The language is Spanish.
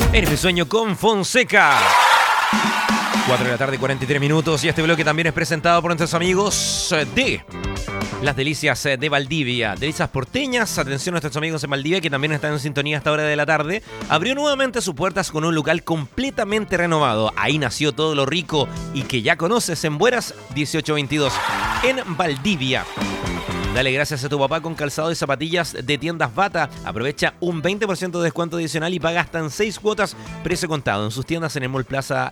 Eres mi sueño con Fonseca. 4 de la tarde, 43 minutos. Y este bloque también es presentado por nuestros amigos de Las Delicias de Valdivia. Delicias porteñas. Atención a nuestros amigos en Valdivia, que también están en sintonía a esta hora de la tarde. Abrió nuevamente sus puertas con un local completamente renovado. Ahí nació todo lo rico y que ya conoces en Bueras 1822, en Valdivia. Dale gracias a tu papá con calzado y zapatillas de Tiendas Bata. Aprovecha un 20% de descuento adicional y paga hasta en 6 cuotas precio contado en sus tiendas en el Mall Plaza